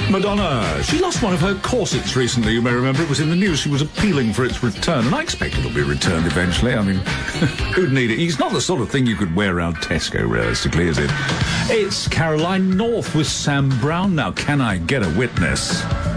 Madonna, she lost one of her corsets recently, you may remember. It was in the news. She was appealing for its return, and I expect it'll be returned eventually. I mean, who'd need it? It's not the sort of thing you could wear around Tesco, realistically, is it? It's Caroline North with Sam Brown. Now, can I get a witness?